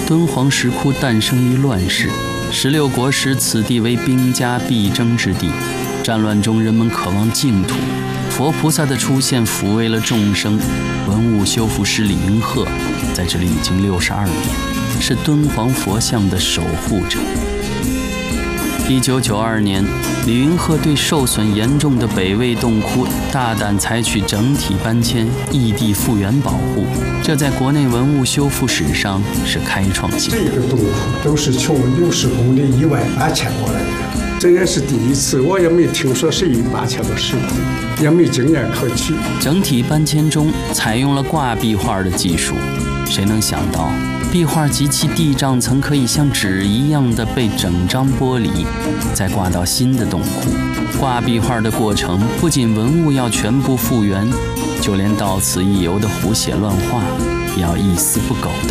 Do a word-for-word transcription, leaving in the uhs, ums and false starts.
敦煌石窟诞生于乱世，十六国时此地为兵家必争之地。战乱中，人们渴望净土，佛菩萨的出现抚慰了众生。文物修复师李云鹤在这里已经六十二年，是敦煌佛像的守护者。一九九二年，李云鹤对受损严重的北魏洞窟大胆采取整体搬迁、异地复原保护，这在国内文物修复史上是开创性。 这个洞窟都是从六十公里以外搬迁过来的，这也是第一次，我也没听说谁搬迁过石窟，也没经验可取。 整体搬迁中采用了挂壁画的技术，谁能想到？壁画及其地障层可以像纸一样的被整张剥离，再挂到新的洞窟。挂壁画的过程不仅文物要全部复原，就连到此一游的胡写乱画也要一丝不苟地